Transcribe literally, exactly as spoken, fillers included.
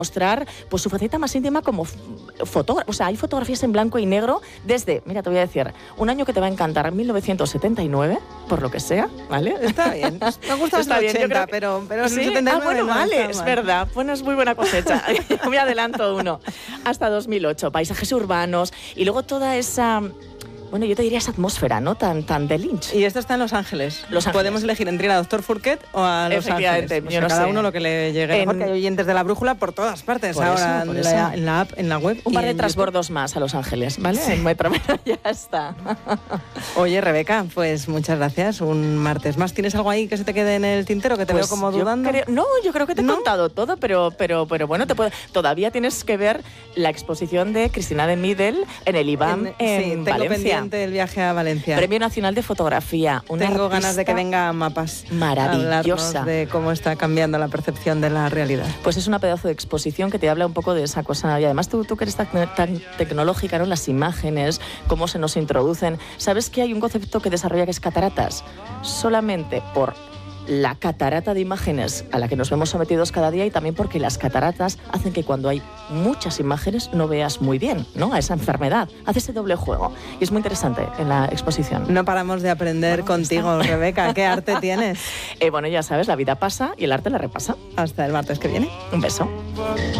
mostrar pues su faceta más íntima como fotógrafo. O sea, hay fotografías en blanco y negro desde, mira, te voy a decir, un año que te va a encantar, mil novecientos setenta y nueve, por lo que sea, ¿vale? Está bien. Me gusta hasta el ochenta, que... pero, pero ¿sí? setenta y nueve ah, bueno, no vale, es verdad. Bueno, es muy buena cosecha. Me adelanto uno. Hasta dos mil ocho, paisajes urbanos y luego toda esa... Bueno, yo te diría esa atmósfera, ¿no? Tan, tan de Lynch. Y esto está en Los Ángeles. Los Ángeles. Podemos elegir entre ir a Doctor Fourquet o a Los Efectivamente, Ángeles. O sea, yo no cada sé. uno lo que le llegue. En... Porque hay oyentes de La Brújula por todas partes por ahora, eso, por en, eso. La, en la app, en la web. Un par de en transbordos YouTube. más a Los Ángeles, ¿vale? Sí. En metro, pero ya está. Oye, Rebeca, pues muchas gracias. Un martes más. ¿Tienes algo ahí que se te quede en el tintero, que te pues veo como dudando? Creo, no, yo creo que te he ¿No? contado todo, pero, pero, pero bueno, te puedo, todavía tienes que ver la exposición de Cristina de Midel en el I B A M en, en sí, tengo Valencia. pendiente el viaje a Valencia. Premio Nacional de Fotografía. Una Tengo artista ganas de que venga a Mapas. Maravillosa. A hablarnos de cómo está cambiando la percepción de la realidad. Pues es una pedazo de exposición que te habla un poco de esa cosa. Y además tú, tú que eres tan, tan tecnológica, ¿no? Las imágenes, cómo se nos introducen. ¿Sabes que hay un concepto que desarrolla que es cataratas? Solamente por la catarata de imágenes a la que nos vemos sometidos cada día y también porque las cataratas hacen que cuando hay muchas imágenes no veas muy bien, ¿no? A esa enfermedad. Hace ese doble juego. Y es muy interesante en la exposición. No paramos de aprender bueno, contigo, Rebeca. ¿Qué arte tienes? Eh, bueno, ya sabes, la vida pasa y el arte la repasa. Hasta el martes que viene. Un beso.